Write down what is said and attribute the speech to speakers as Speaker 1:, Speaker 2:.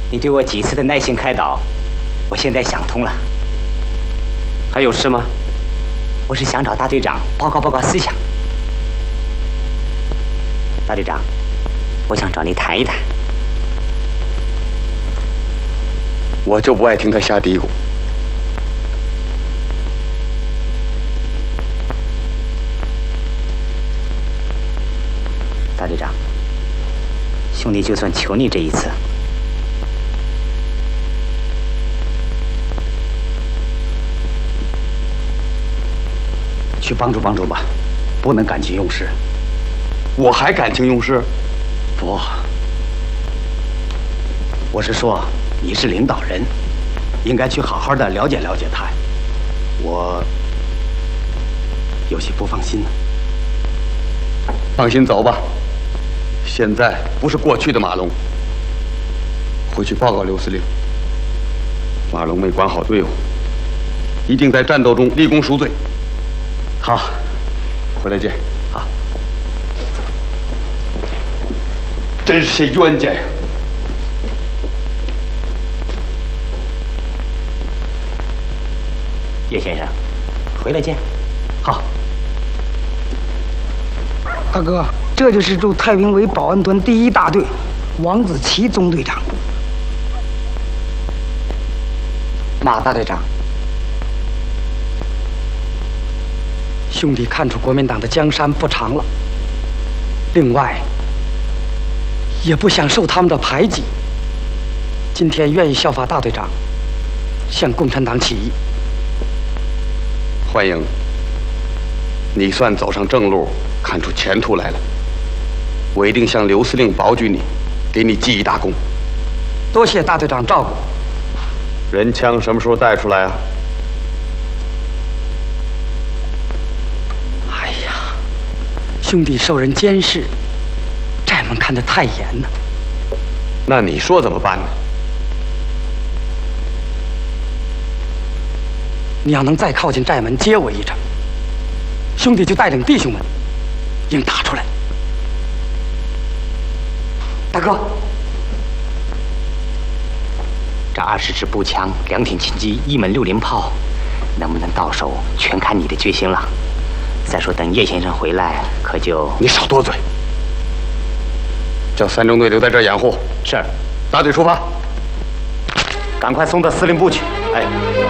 Speaker 1: 你对我几次的耐心开导，我现在想通了。
Speaker 2: 还有事吗？
Speaker 1: 我是想找大队长报告思想。大队长，我想找你谈一谈。
Speaker 3: 我就不爱听他瞎嘀咕。
Speaker 1: 大队长，兄弟就算求你这一次。
Speaker 4: 去帮助吧，不能感情用事。
Speaker 3: 我还感情用事？
Speaker 4: 不，我是说你是领导人，应该去好好的了解他。我有些不放心呢。
Speaker 3: 放心走吧，现在不是过去的马龙。回去报告刘司令，马龙没管好队伍，一定在战斗中立功赎罪。
Speaker 4: 好，
Speaker 3: 回来见。
Speaker 4: 好。
Speaker 3: 真是些冤家呀！
Speaker 1: 叶先生，回来见。
Speaker 4: 好。
Speaker 5: 大哥，这就是驻太平围保安团第1大队王子奇总队长。
Speaker 6: 马大队长。兄弟看出国民党的江山不长了，另外也不想受他们的排挤，今天愿意效法大队长，向共产党起义。
Speaker 3: 欢迎，你算走上正路，看出前途来了。我一定向刘司令保举你，给你记一大功。
Speaker 6: 多谢大队长照顾。
Speaker 3: 人枪什么时候带出来啊？
Speaker 6: 兄弟受人监视，寨门看得太严了。
Speaker 3: 那你说怎么办呢？
Speaker 6: 你要能再靠近寨门接我一程，兄弟就带领弟兄们硬打出来。大哥，
Speaker 1: 这20支步枪、2挺轻机、1门60炮，能不能到手，全看你的决心了。再说，等叶先生回来，可就……
Speaker 3: 你少多嘴。叫3中队留在这儿掩护。
Speaker 1: 是。
Speaker 3: 大队出发。
Speaker 1: 赶快送到司令部去。哎。